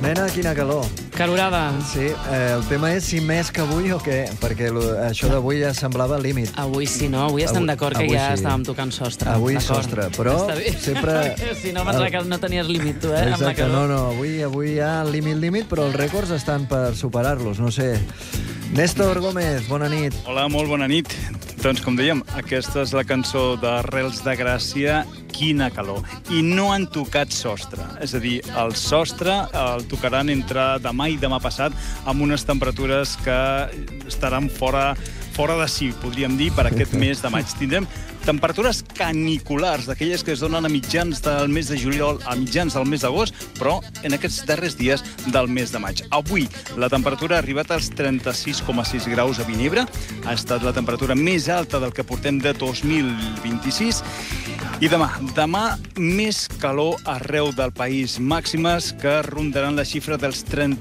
Nena, quina calor. Calorada. Sí, el tema és si més que avui o què, perquè això d'avui ja semblava límit. Avui sí, no? Avui estem d'acord que ja estàvem tocant sostre. Avui sostre, però sempre... Si no, no tenies límit, tu, amb la Exacte, calor. no, avui hi ha límit, però els rècords estan per superar-los, no sé. Néstor Gómez, bona nit. Hola, molt bona nit. Doncs, com dèiem, aquesta és la cançó d'Arrels de Gràcia, Quina calor. I no han tocat sostre. És a dir, el sostre el tocaran entre demà i demà passat amb unes temperatures que estaran fora de si, podríem dir, per aquest mes de maig. Tindrem temperatures caniculars, d'aquelles que es donen a mitjans del mes de juliol, a mitjans del mes d'agost, però en aquests darrers dies del mes de maig. Avui la temperatura ha arribat als 36,6 graus a Vinebre. Ha estat la temperatura més alta del que portem de 2026. I demà més calor arreu del país. Màximes que rondaran la xifra dels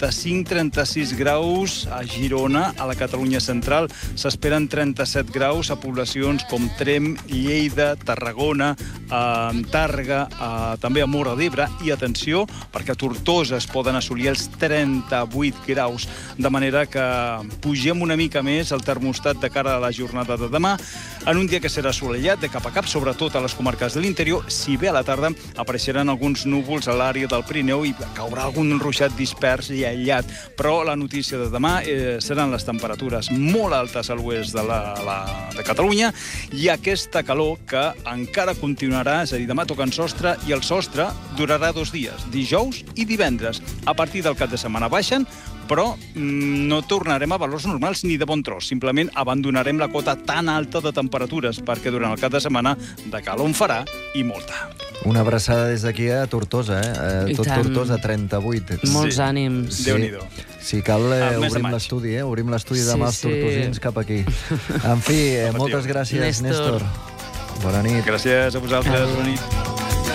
35-36 graus a Girona, a la Catalunya central. S'esperen 37 graus a poblacions com Trem, Lleida, Tarragona, Tàrrega, també a Móra d'Ebre. I atenció, perquè a Tortosa es poden assolir els 38 graus. De manera que pugem una mica més el termostat de cara a la jornada de demà, en un dia que serà assolellat de cap a cap, sobretot a les comarques de l'interior. Si bé a la tarda apareixeran alguns núvols a l'àrea del Pirineu i caurà algun ruixat dispers i aïllat. Però la notícia de demà seran les temperatures molt altes a l'oest de Catalunya i aquesta calor que encara continuarà, és a dir, demà toquen sostre i el sostre durarà 2 dies, dijous i divendres. A partir del cap de setmana baixen, però no tornarem a valors normals ni de bon tros. Simplement abandonarem la cota tan alta de temperatures, perquè durant el cap de setmana de calor en farà i molta. Una abraçada des d'aquí a Tortosa, tot Tortosa, 38. Molts ànims. Déu-n'hi-do. Si cal, obrim l'estudi, obrim l'estudi demà als tortosins cap aquí. En fi, moltes gràcies, Néstor. Bona nit. Gràcies a vosaltres, bona nit.